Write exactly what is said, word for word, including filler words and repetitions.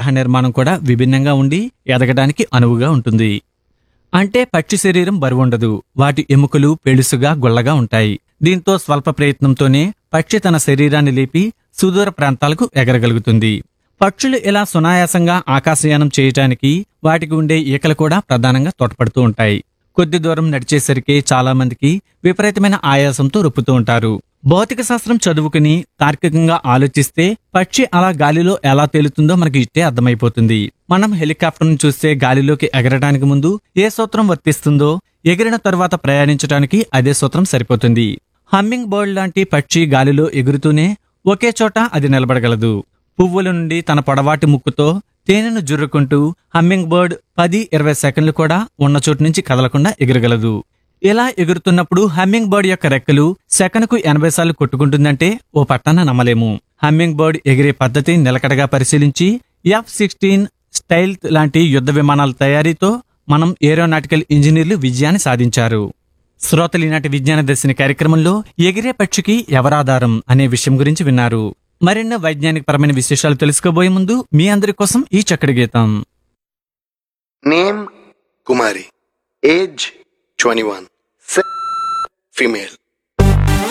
దేహ నిర్మాణం కూడా విభిన్నంగా ఉండి ఎదగడానికి అనువుగా ఉంటుంది. అంటే పక్షి శరీరం బరువుండదు. వాటి ఎముకలు పెళుసుగా గుల్లగా ఉంటాయి. దీంతో స్వల్ప ప్రయత్నంతోనే పక్షి తన శరీరాన్ని లేపి సుదూర ప్రాంతాలకు ఎగరగలుగుతుంది. పక్షులు ఇలా సునాయాసంగా ఆకాశయానం చేయటానికి వాటికి ఉండే ఈకలు కూడా ప్రధానంగా తోడ్పడుతూ ఉంటాయి. కొద్ది దూరం నడిచేసరికి చాలా మందికి విపరీతమైన ఆయాసంతో రొప్పుతూ ఉంటారు. భౌతిక శాస్త్రం చదువుకుని తార్కికంగా ఆలోచిస్తే పక్షి అలా గాలిలో ఎలా తేలుతుందో మనకి ఇట్టే అర్థమైపోతుంది. మనం హెలికాప్టర్ను చూస్తే గాలిలోకి ఎగరడానికి ముందు ఏ సూత్రం వర్తిస్తుందో ఎగిరిన తరువాత ప్రయాణించడానికి అదే సూత్రం సరిపోతుంది. హమ్మింగ్ బర్డ్ లాంటి పక్షి గాలిలో ఎగురుతూనే ఒకే చోట అది నిలబడగలదు. పువ్వుల నుండి తన పొడవాటి ముక్కుతో తేనెను జుర్రుకుంటూ హమ్మింగ్ బర్డ్ పది ఇరవై సెకండ్లు కూడా ఉన్న చోటు నుంచి కదలకుండా ఎగరగలదు. ఇలా ఎగురుతున్నప్పుడు హమ్మింగ్ బర్డ్ యొక్క రెక్కలు సెకనుకు ఎనభై సార్లు కొట్టుకుంటుందంటే ఓ పట్టాన నమ్మలేము. హమ్మింగ్ బర్డ్ ఎగిరే పద్ధతి నిలకడగా పరిశీలించి ఎఫ్ సిక్స్టీన్ స్టైల్ లాంటి యుద్ధ విమానాల తయారీతో మనం ఏరోనాటికల్ ఇంజనీర్లు విజయాన్ని సాధించారు. శ్రోతలు ఈనాటి విజ్ఞాన దర్శిని కార్యక్రమంలో ఎగిరే పక్షికి ఎవరాధారం అనే విషయం గురించి విన్నారు. మరెన్నో వైజ్ఞానిక పరమైన విశేషాలు తెలుసుకోబోయే ముందు మీ అందరి కోసం ఈ చక్కటి గీతం. నేమ్ కుమారి, ఏజ్ ట్వంటీ వన్, ఫీమేల్.